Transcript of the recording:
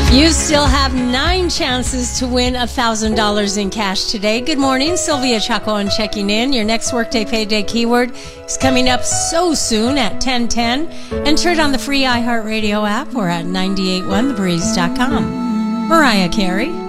You still have 9 chances to win $1,000 in cash today. Good morning, Sylvia Chacon checking in. Your next Workday Payday keyword is coming up so soon at 10:10. Enter it on the free iHeartRadio app or at 981thebreeze.com. Mariah Carey.